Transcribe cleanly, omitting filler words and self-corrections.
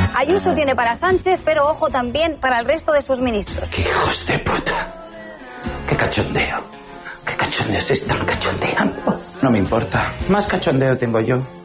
Ayuso tiene para Sánchez, pero ojo también para el resto de sus ministros. ¡Qué hijos de puta! ¡Qué cachondeo! ¡Qué cachondeo se están cachondeando! No me importa. Más cachondeo tengo yo.